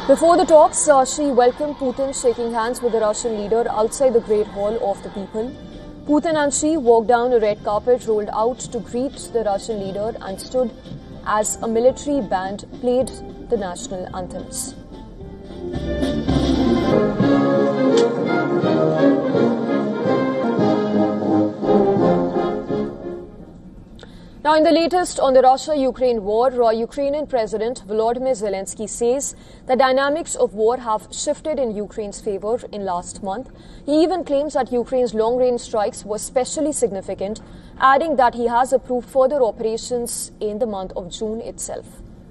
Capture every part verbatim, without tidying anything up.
Before the talks, uh, she welcomed Putin, shaking hands with the Russian leader outside the Great Hall of the People. Putin and she walked down a red carpet, rolled out to greet the Russian leader and stood as a military band played the national anthems. Now, in the latest on the Russia-Ukraine war, uh, Ukrainian President Volodymyr Zelensky says the dynamics of war have shifted in Ukraine's favor in last month. He even claims that Ukraine's long-range strikes were especially significant, adding that he has approved further operations in the month of June itself.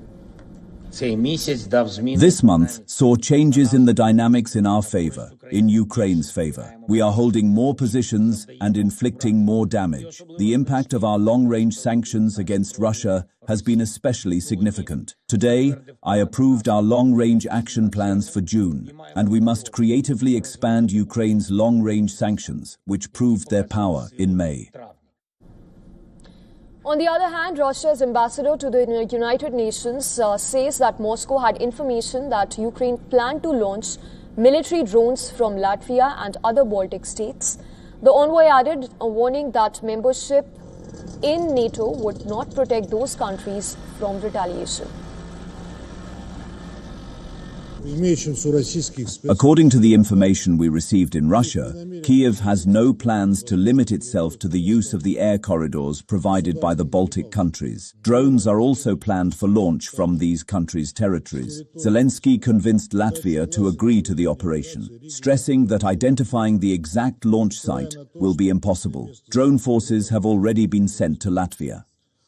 This month saw changes in the dynamics in our favor, in Ukraine's favor. We are holding more positions and inflicting more damage. The impact of our long-range sanctions against Russia has been especially significant. Today, I approved our long-range action plans for June, and we must creatively expand Ukraine's long-range sanctions, which proved their power in May. On the other hand, Russia's ambassador to the United Nations uh, says that Moscow had information that Ukraine planned to launch military drones from Latvia and other Baltic states. The envoy added a warning that membership in NATO would not protect those countries from retaliation. According to the information we received in Russia, Kyiv has no plans to limit itself to the use of the air corridors provided by the Baltic countries. Drones are also planned for launch from these countries' territories. Zelensky convinced Latvia to agree to the operation, stressing that identifying the exact launch site will be impossible. Drone forces have already been sent to Latvia.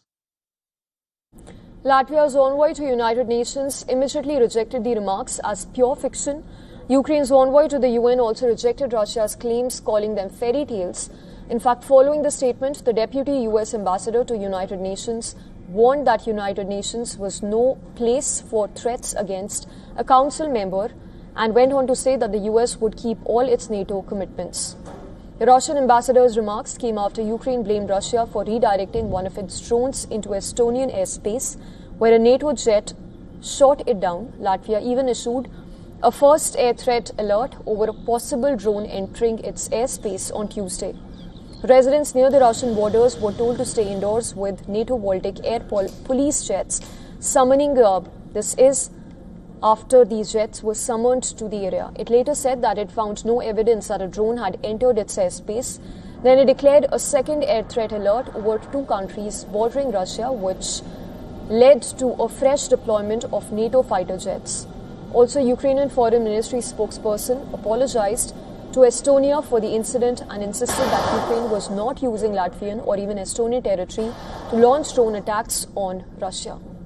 Latvia's envoy to United Nations immediately rejected the remarks as pure fiction. Ukraine's envoy to the U N also rejected Russia's claims, calling them fairy tales. In fact, following the statement, the deputy U S ambassador to United Nations warned that United Nations was no place for threats against a council member and went on to say that the U S would keep all its NATO commitments. The Russian ambassador's remarks came after Ukraine blamed Russia for redirecting one of its drones into Estonian airspace, where a NATO jet shot it down. Latvia even issued a first air threat alert over a possible drone entering its airspace on Tuesday. Residents near the Russian borders were told to stay indoors with NATO Baltic air pol police jets summoning uh, this is after these jets were summoned to the area. It later said that it found no evidence that a drone had entered its airspace. Then it declared a second air threat alert over two countries bordering Russia, which led to a fresh deployment of NATO fighter jets. Also, Ukrainian Foreign Ministry spokesperson apologized to Estonia for the incident and insisted that Ukraine was not using Latvian or even Estonian territory to launch drone attacks on Russia.